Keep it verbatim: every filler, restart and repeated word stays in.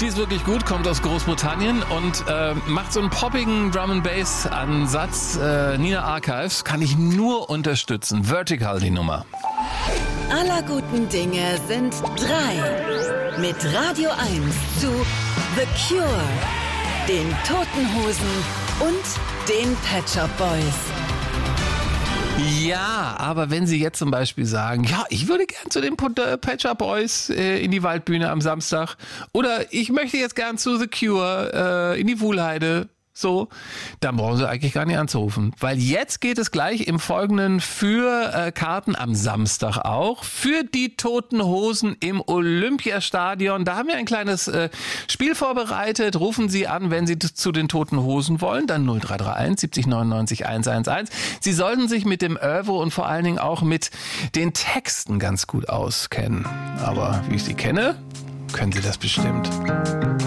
Die ist wirklich gut, kommt aus Großbritannien und äh, macht so einen poppigen Drum and Bass Ansatz. Äh, Nina Archives kann ich nur unterstützen. Vertical die Nummer. Aller guten Dinge sind drei. Mit Radio eins zu The Cure, den Toten Hosen und den Pet Shop Boys. Ja, aber wenn Sie jetzt zum Beispiel sagen, ja, ich würde gern zu den Pet Shop Boys äh, in die Waldbühne am Samstag oder ich möchte jetzt gern zu The Cure äh, in die Wuhlheide, so, dann brauchen Sie eigentlich gar nicht anzurufen, weil jetzt geht es gleich im Folgenden für äh, Karten am Samstag auch, für die Toten Hosen im Olympiastadion. Da haben wir ein kleines äh, Spiel vorbereitet. Rufen Sie an, wenn Sie zu den Toten Hosen wollen, dann null drei drei eins siebzig neunundneunzig hundertelf. Sie sollten sich mit dem Oeuvre und vor allen Dingen auch mit den Texten ganz gut auskennen. Aber wie ich Sie kenne, können Sie das bestimmt.